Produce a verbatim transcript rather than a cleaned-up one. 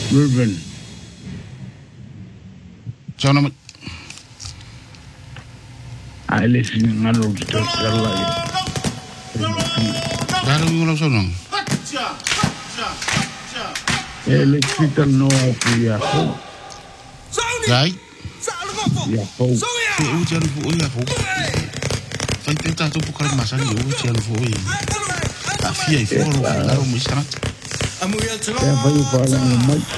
Ruben. Sono ma I listen ngalo to kala. daro mo sono. Electrical no ya ho. Dai. Ya ho. Fu ujan fu ya fu. Fai tenta tu pukar masani ujan fu. Afia i fu daro mo sana. Ya vai para mai.